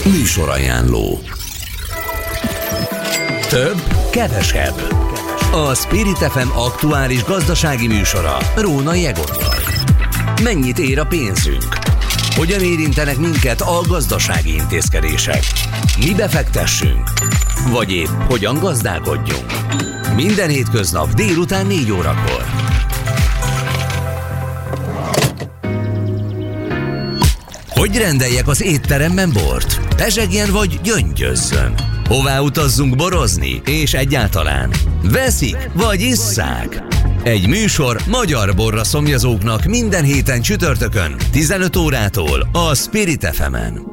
Műsorajánló. Több, kevesebb. A Spirit FM aktuális gazdasági műsora Rónai Egottal. Mennyit ér a pénzünk? Hogyan érintenek minket a gazdasági intézkedések? Mi befektessünk? Vagy épp hogyan gazdálkodjunk? Minden hétköznap délután 4 órakor. Hogy rendeljek az étteremben bort? Pezsegjen vagy gyöngyözzön? Hová utazzunk borozni? És egyáltalán veszik vagy isszák? Egy műsor magyar borra szomjazóknak minden héten csütörtökön 15 órától a Spirit FM-en.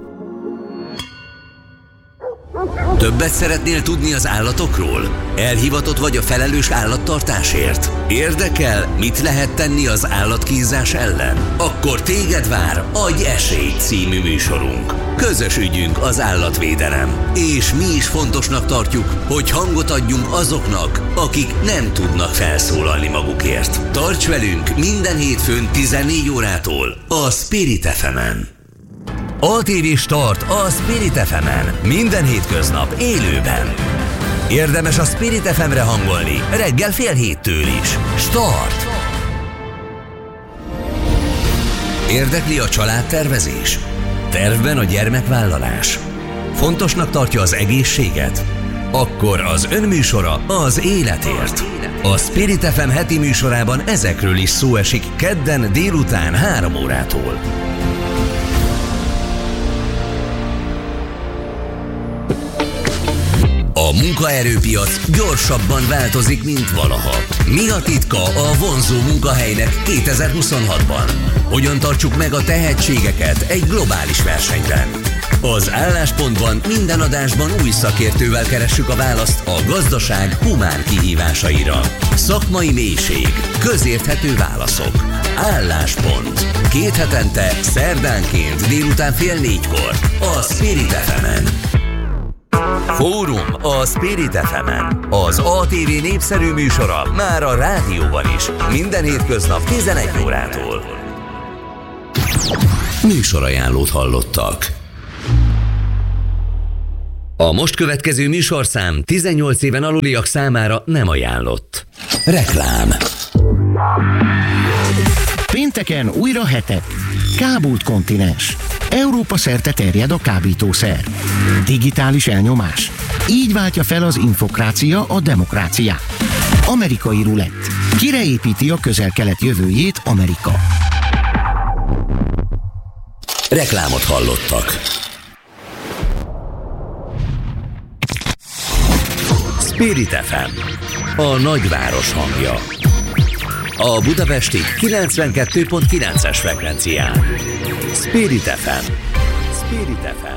Többet szeretnél tudni az állatokról? Elhivatott vagy a felelős állattartásért? Érdekel, mit lehet tenni az állatkínzás ellen? Akkor téged vár Adj esélyt című műsorunk. Közös ügyünk az állatvédelem, és mi is fontosnak tartjuk, hogy hangot adjunk azoknak, akik nem tudnak felszólalni magukért. Tarts velünk minden hétfőn 14 órától a Spirit FM-en. ATV Start a Spirit FM-en. Minden hétköznap élőben. Érdemes a Spirit FM-re hangolni reggel 6:30 is. Start! Érdekli a családtervezés? Tervben a gyermekvállalás? Fontosnak tartja az egészséget? Akkor az önműsora az életért. A Spirit FM heti műsorában ezekről is szó esik kedden délután 3 órától. A munkaerőpiac gyorsabban változik, mint valaha. Mi a titka a vonzó munkahelynek 2026-ban? Hogyan tartsuk meg a tehetségeket egy globális versenyben? Az Álláspontban minden adásban új szakértővel keressük a választ a gazdaság humán kihívásaira. Szakmai mélység, közérthető válaszok. Álláspont. 2 hetente, szerdánként délután 3:30 a Spirit FM-en. Fórum a Spirit FM-en. Az ATV népszerű műsora már a rádióban is. Minden hétköznap 11 órától. Műsorajánlót hallottak. A most következő műsorszám 18 éven aluliak számára nem ajánlott. Reklám. Pénteken újra hetek. Kábult kontinens. Európa szerte terjed a kábítószer. Digitális elnyomás. Így váltja fel az infokrácia a demokráciát. Amerikai rulett. Kire építi a Közel-Kelet jövőjét Amerika? Reklámot hallottak. Spirit FM, a nagyváros hangja. A budapesti 92.9-es frekvencián. Spirit FM. Spirit FM.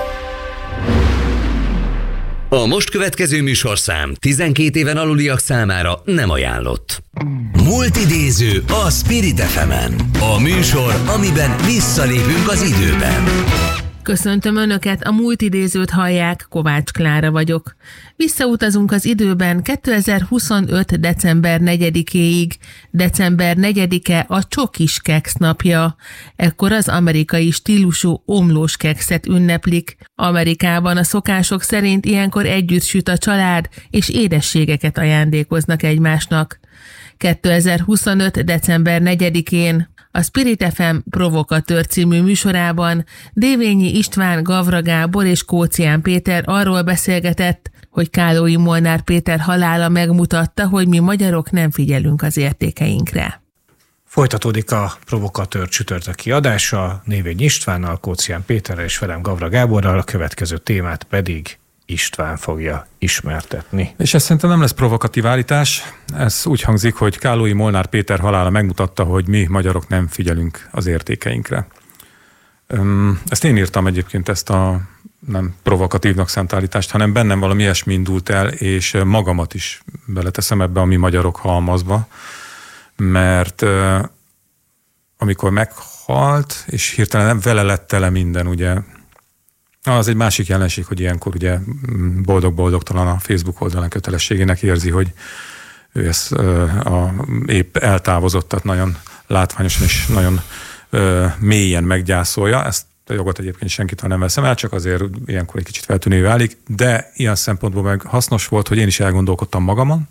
A most következő műsorszám 12 éven aluliak számára nem ajánlott. Múlt idéző a Spirit FM-en. A műsor, amiben visszalépünk az időben. Köszöntöm Önöket, a múlt idézőt hallják, Kovács Klára vagyok. Visszautazunk az időben 2025. december 4-éig. December 4-e a csokis keksz napja. Ekkor az amerikai stílusú omlós kekszet ünneplik. Amerikában a szokások szerint ilyenkor együtt süt a család, és édességeket ajándékoznak egymásnak. 2025. december 4-én a Spirit FM Provokatőr című műsorában Dévényi István, Gavra Gábor és Kócián Péter arról beszélgetett, hogy Kálói Molnár Péter halála megmutatta, hogy mi magyarok nem figyelünk az értékeinkre. Folytatódik a Provokatőr csütörtöki adása Dévényi Istvánnal, Kócián Péterrel és velem Gavra Gáborral, a következő témát pedig István fogja ismertetni. És ez szerintem nem lesz provokatív állítás. Ez úgy hangzik, hogy Kálói Molnár Péter halála megmutatta, hogy mi magyarok nem figyelünk az értékeinkre. Ezt én írtam egyébként, ezt a nem provokatívnak szánt állítást, hanem bennem valami ilyesmi indult el, és magamat is beleteszem ebbe a mi magyarok halmazba, mert amikor meghalt, és hirtelen vele lett tele minden, ugye, az egy másik jelenség, hogy ilyenkor ugye boldog-boldogtalan a Facebook oldalán kötelességének érzi, hogy ő ezt épp eltávozott, tehát nagyon látványosan és nagyon mélyen meggyászolja. Ezt A jogot egyébként senkitől nem veszem el, csak azért ilyenkor egy kicsit feltűnővé válik, de ilyen szempontból meg hasznos volt, hogy én is elgondolkodtam magamon,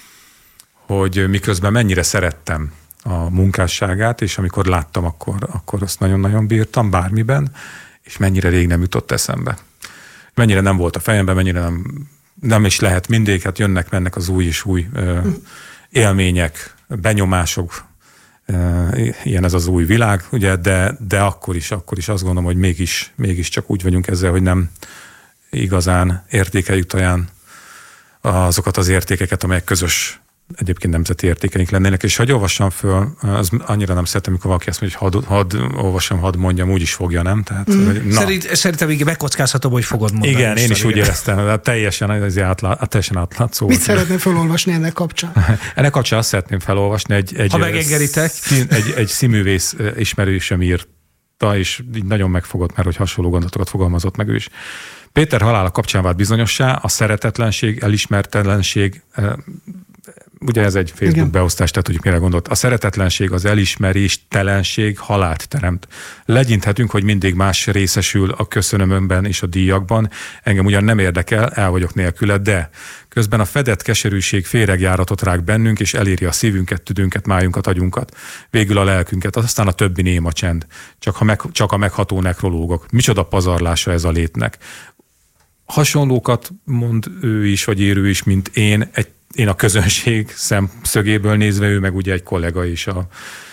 hogy miközben mennyire szerettem a munkásságát, és amikor láttam, akkor azt nagyon-nagyon bírtam bármiben, és mennyire rég nem jutott eszembe. Mennyire nem volt a fejemben, mennyire nem is lehet mindig, hát jönnek-mennek az új és új élmények, benyomások, ilyen ez az új világ, ugye, de akkor is azt gondolom, hogy mégis csak úgy vagyunk ezzel, hogy nem igazán értékeljük talán azokat az értékeket, amelyek közös egyébként nemzeti értékeink lennének, és hogy olvassam föl, az annyira nem szeretem, amikor valaki azt mondja, hogy hadd olvassam, hadd mondjam, úgy is fogja, nem? Tehát, Szerintem így megkockázhatom, hogy fogod mondani. Igen, én is úgy éreztem, teljesen átlátszó. Mit szeretném felolvasni ennek kapcsán? Ennek kapcsán azt szeretném felolvasni, ha megengeditek. Egy színművész ismerősöm írta, és így nagyon megfogott, mert hogy hasonló gondolatokat fogalmazott meg ő is. Péter halála kapcsán vált bizonyossá a szeretetlenség, elismertelenség, ugye ez egy Facebook igen. beosztás, tehát tudjuk, mire gondolt. A szeretetlenség, az elismeréstelenség halált teremt. Legyinthetünk, hogy mindig más részesül a köszönömömben és a díjakban. Engem ugyan nem érdekel, el vagyok nélküle, de közben a fedett keserűség féregjáratot rág bennünk, és eléri a szívünket, tüdünket, májunkat, agyunkat. Végül a lelkünket, aztán a többi néma csend. Csak a megható nekrológok. Micsoda pazarlása ez a létnek. Hasonlókat mond ő is, vagy érő is, mint én a közönség szemszögéből nézve, ő meg ugye egy kollega is a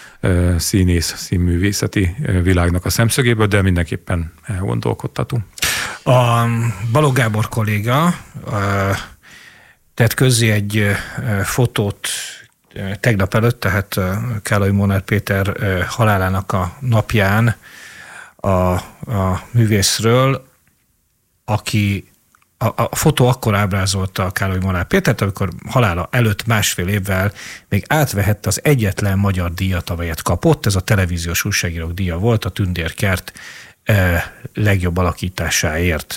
színművészeti világnak a szemszögéből, de mindenképpen elgondolkodtató. A Balogh Gábor kolléga tett közzé egy fotót tegnap előtt, tehát Kállai Molnár Péter halálának a napján a művészről, aki a fotó akkor ábrázolta a Kállai Molnár Pétert, amikor halála előtt másfél évvel még átvehette az egyetlen magyar díjat, amelyet kapott. Ez a televíziós újságírók díja volt, a Tündérkert legjobb alakításáért.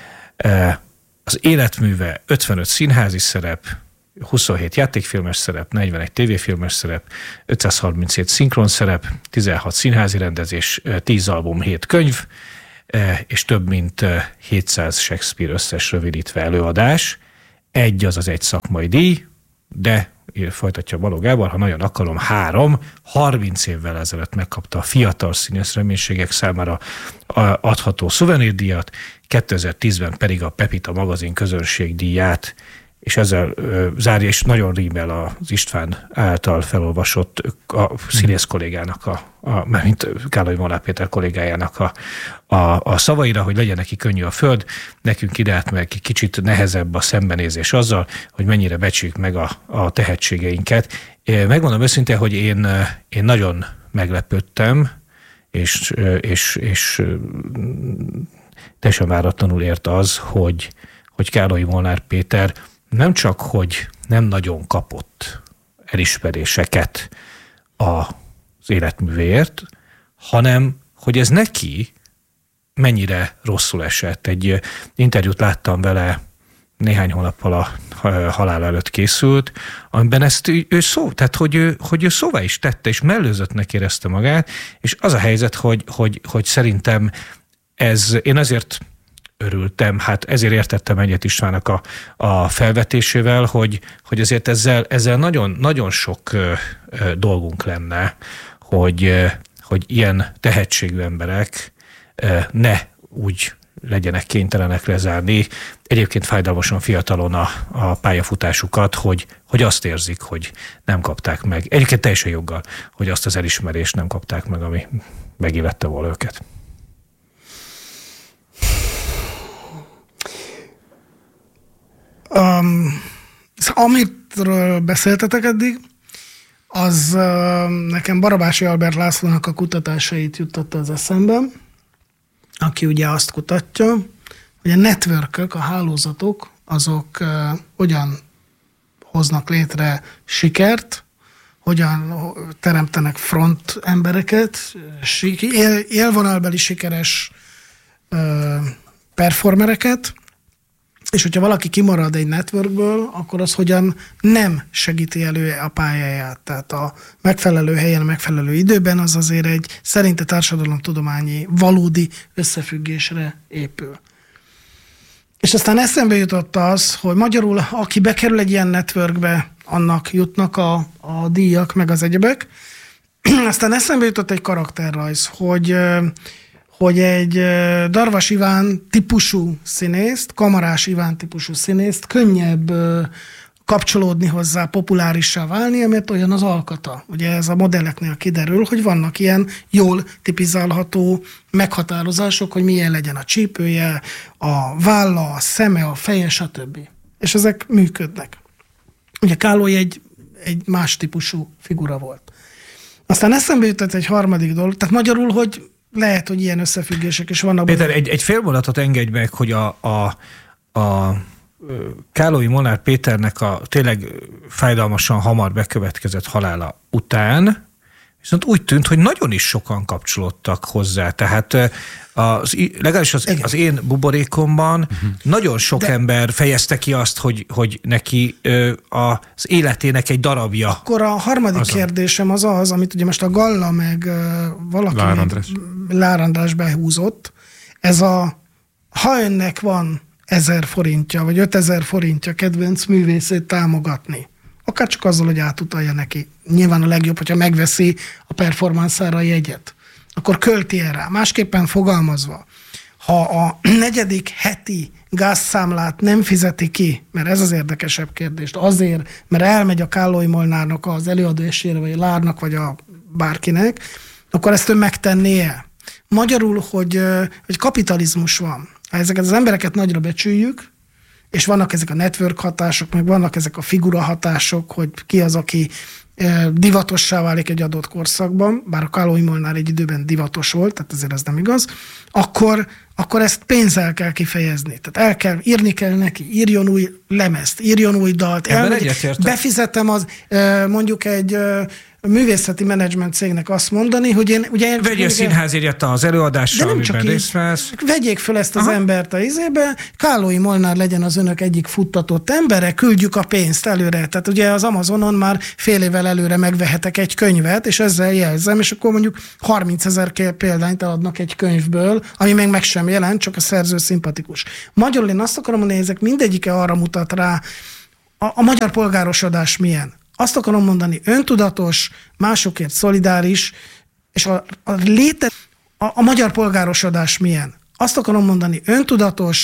Az életműve 55 színházi szerep, 27 játékfilmes szerep, 41 tévéfilmes szerep, 537 szinkron szerep, 16 színházi rendezés, 10 album, 7 könyv, és több mint 700 Shakespeare összes rövidítve előadás. Egy szakmai díj, de folytatja Balogh Gábor, ha nagyon akarom, 30 évvel ezelőtt megkapta a fiatal színész reménységek számára adható szuvenírdíjat, 2010-ben pedig a Pepita magazin közönségdíját, és ezzel zárja, és nagyon rímel az István által felolvasott a színész kollégának, mármint Kállai Molnár Péter kollégájának a szavaira, hogy legyen neki könnyű a föld, nekünk ide meg kicsit nehezebb a szembenézés azzal, hogy mennyire becsüljük meg a tehetségeinket. Megmondom őszintén, hogy én nagyon meglepődtem, és teljesen váratlanul ért az, hogy Kállai Molnár Péter nem csak, hogy nem nagyon kapott elismeréseket az életművéért, hanem, hogy ez neki mennyire rosszul esett. Egy interjút láttam vele, néhány hónappal a halál előtt készült, amiben ezt tehát hogy ő szóvá is tette, és mellőzöttnek érezte magát, és az a helyzet, hogy szerintem én azért örültem, hát ezért értettem egyet Istvánnak a felvetésével, hogy azért ezzel nagyon, nagyon sok dolgunk lenne, hogy ilyen tehetségű emberek ne úgy legyenek kénytelenek lezárni, egyébként fájdalmasan fiatalon a pályafutásukat, hogy azt érzik, hogy nem kapták meg. Egyébként teljesen joggal, hogy azt az elismerést nem kapták meg, ami megillette volna őket. Amitről beszéltetek eddig, az nekem Barabási Albert Lászlónak a kutatásait juttatta az eszembe, aki ugye azt kutatja, hogy a networkök, a hálózatok, azok hogyan hoznak létre sikert, hogyan teremtenek front embereket, élvonalbeli sikeres performereket, és hogyha valaki kimarad egy networkből, akkor az hogyan nem segíti elő a pályáját. Tehát a megfelelő helyen, a megfelelő időben az azért egy szerinte társadalomtudományi valódi összefüggésre épül. És aztán eszembe jutott az, hogy magyarul, aki bekerül egy ilyen networkbe, annak jutnak a díjak, meg az egyebek. Aztán eszembe jutott egy karakterrajz, hogy egy Darvas Iván típusú színészt, Kamarás Iván típusú színészt könnyebb kapcsolódni hozzá, populárissá válni, mert olyan az alkata. Ugye ez a modelleknél kiderül, hogy vannak ilyen jól tipizálható meghatározások, hogy milyen legyen a csípője, a válla, a szeme, a feje, stb. És ezek működnek. Ugye Káloly egy más típusú figura volt. Aztán eszembe jutott egy harmadik dolog, tehát magyarul, hogy lehet, hogy ilyen összefüggések is vannak. Péter, egy fél mondatot engedj meg, hogy a Kálói Molnár Péternek a tényleg fájdalmasan hamar bekövetkezett halála után viszont úgy tűnt, hogy nagyon is sokan kapcsolódtak hozzá. Tehát legalábbis az én buborékomban nagyon sok ember fejezte ki azt, hogy neki az életének egy darabja. Akkor a harmadik kérdésem az, amit ugye most a Galla meg valaki Lár András behúzott, ez ha önnek van 1000 forintja, vagy 5000 forintja kedvenc művészét támogatni, akár csak azzal, hogy átutalja neki. Nyilván a legjobb, hogyha megveszi a performanszára a jegyet. Akkor költi el rá. Másképpen fogalmazva, ha a 4. heti gázszámlát nem fizeti ki, mert ez az érdekesebb kérdés, azért, mert elmegy a Kálói Molnárnak az előadásére, vagy a Lárnak, vagy a bárkinek, akkor ezt ő megtennie. Magyarul, hogy kapitalizmus van. Ha ezeket az embereket nagyra becsüljük, és vannak ezek a network hatások, meg vannak ezek a figura hatások, hogy ki az, aki divatossá válik egy adott korszakban, bár a Kálói Molnár egy időben divatos volt, tehát ezért ez nem igaz, akkor ezt pénzzel kell kifejezni. Tehát írni kell neki, írjon új lemezt, írjon új dalt. Befizetem mondjuk egy művészeti menedzsment cégnek azt mondani, hogy én vegyél színházjegyet az előadással, amiben részt vesz. Vegyék föl ezt az embert a izébe, Kálói Molnár legyen az önök egyik futtatott embere, küldjük a pénzt előre. Tehát ugye az Amazonon már fél évvel előre megvehetek egy könyvet, és ezzel jelzem, és akkor mondjuk 30 000 példányt eladnak egy könyvből, ami meg sem jelent, csak a szerző szimpatikus. Magyarul én azt akarom mondani, ezek mindegyike arra mutat rá, a magyar polgárosodás milyen. Azt akarom mondani, öntudatos, másokért szolidáris, és a magyar polgárosodás milyen. Azt akarom mondani, öntudatos,